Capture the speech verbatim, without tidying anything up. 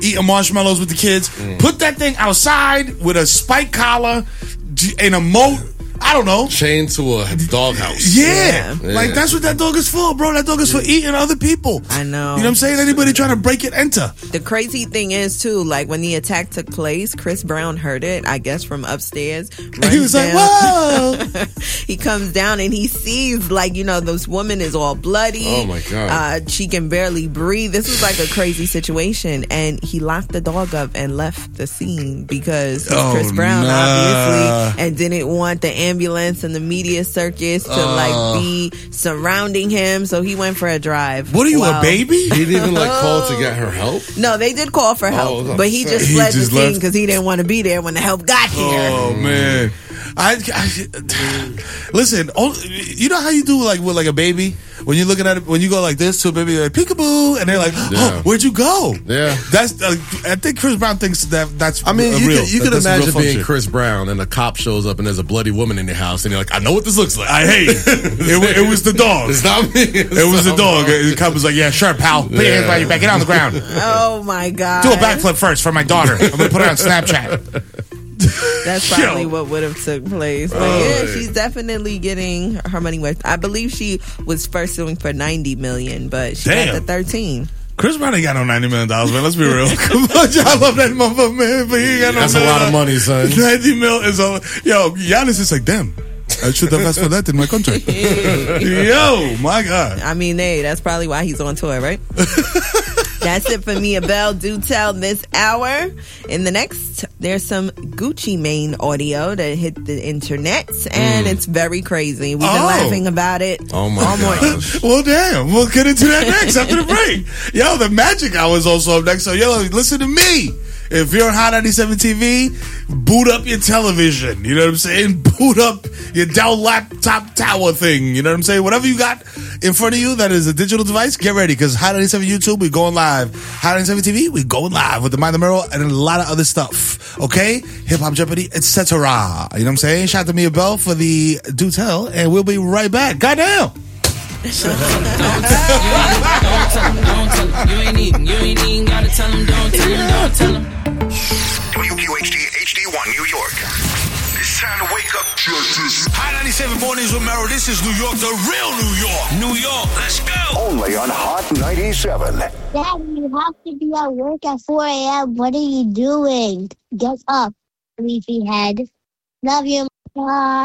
eating marshmallows with the kids. Mm. Put that thing outside with a spike collar and a moat. I don't know. Chained to a doghouse. Yeah. yeah. Like, that's what that dog is for, bro. That dog is for eating other people. I know. You know what I'm saying? Anybody trying to break it, enter. The crazy thing is, too, like, when the attack took place, Chris Brown heard it, I guess, from upstairs. And he was down. like, whoa. He comes down and he sees, like, you know, this woman is all bloody. Oh, my God. Uh, she can barely breathe. This was like a crazy situation. And he locked the dog up and left the scene because he's oh, Chris Brown, nah. obviously, and didn't want the ambulance and the media circus to uh, like be surrounding him, so he went for a drive. What are you, wow. a baby? He didn't even like call to get her help? No, they did call for help, oh, but he just he fled just the left. scene because he didn't want to be there when the help got here. Oh man. I, I listen. You know how you do like with like a baby when you're looking at it when you go like this to a baby, like peekaboo, and they're like, "Oh, yeah. where'd you go?" Yeah, that's. Uh, I think Chris Brown thinks that that's. I mean, a you real, could, you that, could imagine being Chris Brown and a cop shows up and there's a bloody woman in your house, and you're like, "I know what this looks like." I hate it. it, it was the dog. It's not me. It's it was the dog. The cop was like, "Yeah, sure, pal. Put yeah. your hands behind your back. Get on the ground." Oh my God! Do a backflip first for my daughter. I'm gonna put her on Snapchat. That's probably Yo. what would have took place. But oh, yeah, she's definitely getting her money worth. I believe she was first suing for ninety million dollars, but she Damn. got the thirteen. Chris Brown ain't got no ninety million dollars, man. Let's be real. Come on, I love that motherfucker, man. But he ain't got no That's a lot of money, son. ninety mil is a... Yo, Giannis is like, damn. I should have asked for that in my contract. Yo, my God. I mean, hey, that's probably why he's on tour, right? That's it for me, Abel. Do tell this hour. In the next, there's some Gucci Mane audio that hit the internet, and mm. it's very crazy. We've been oh. laughing about it oh my all morning. Well, damn. We'll get into that next after the break. Yo, the Magic Hour is also up next. So, yo, listen to me. If you're on Hot ninety-seven T V, boot up your television. You know what I'm saying? Boot up your Dell laptop tower thing. You know what I'm saying? Whatever you got in front of you that is a digital device, get ready. Because Hot ninety-seven YouTube, we're going live. Hot ninety-seven T V, we're going live with the Mind the Mirror and a lot of other stuff. Okay? Hip Hop Jeopardy, et cetera. You know what I'm saying? Shout out to Mia Bell for the Do Tell, and we'll be right back. Goddamn! Don't tell him, don't tell him. You ain't even, you ain't even gotta tell him, don't tell him, don't tell him. W Q H D H D one, New York. It's time to wake up. Hot ninety-seven Mornings with Merrill. This is New York, the real New York. New York, let's go. Only on Hot ninety-seven. Dad, you have to be at work at four a.m. What are you doing? Get up, sleepyhead. Love you, Mom.